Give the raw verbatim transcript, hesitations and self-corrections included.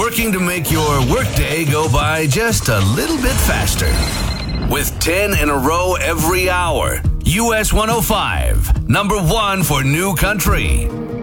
working to make your workday go by just a little bit faster. With ten in a row every hour, U S one oh five, number one for New Country.